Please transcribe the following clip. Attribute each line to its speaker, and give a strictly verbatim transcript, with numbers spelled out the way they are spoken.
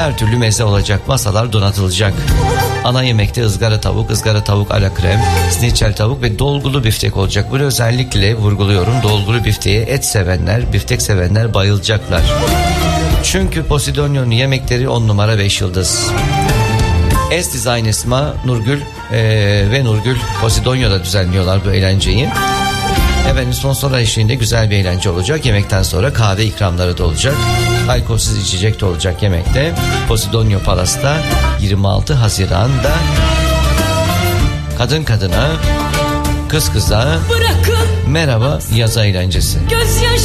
Speaker 1: Her türlü meze olacak, masalar donatılacak. Ana yemekte ızgara tavuk, ızgara tavuk ala krem, snitchel tavuk ve dolgulu biftek olacak. Bunu özellikle vurguluyorum. Dolgulu bifteğe et sevenler, biftek sevenler bayılacaklar. Çünkü Posidonio'nun yemekleri on numara beş yıldız. Es Design Esma, Nurgül ee, ve Nurgül Posidonio'da düzenliyorlar bu eğlenceyi. Efendim sponsor eşliğinde güzel bir eğlence olacak. Yemekten sonra kahve ikramları da olacak. Alkolsüz içecek de olacak yemekte. Posidonio Palas'ta yirmi altı Haziran'da kadın kadına, kız kıza, bırakın merhaba yaz eğlencesi. Gözyaşı